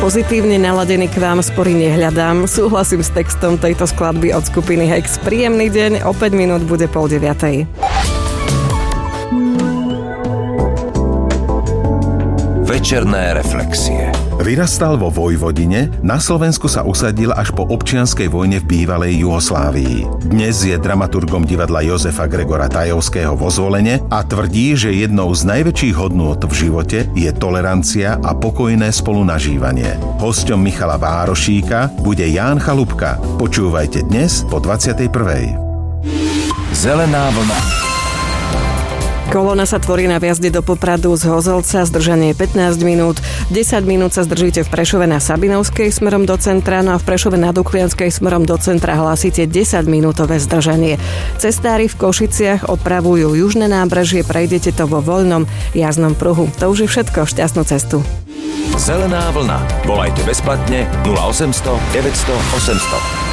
Pozitívne naladený k vám spory nehľadám. Súhlasím s textom tejto skladby od skupiny Hex. Príjemný deň, o 5 minút bude 8:30. Večerné reflexie. Vyrastal vo Vojvodine, na Slovensku sa usadil až po občianskej vojne v bývalej Juhoslávii. Dnes je dramaturgom divadla Jozefa Gregora Tajovského vo Zvolene a tvrdí, že jednou z najväčších hodnôt v živote je tolerancia a pokojné spolunažívanie. Hosťom Michala Várošíka bude Ján Chalupka. Počúvajte dnes po 21:00. Zelená vlna. Kolona sa tvorí na viazde do Popradu z Hozolca, zdržanie 15 minút. 10 minút sa zdržíte v Prešove na Sabinovskej smerom do centra, no a v Prešove na Duklianskej smerom do centra hlásite 10-minútové zdržanie. Cestári v Košiciach opravujú južné nábrežie, prejdete to vo voľnom jazdnom pruhu. To už je všetko, šťastnú cestu. Zelená vlna. Volajte bezplatne 0800 900 800.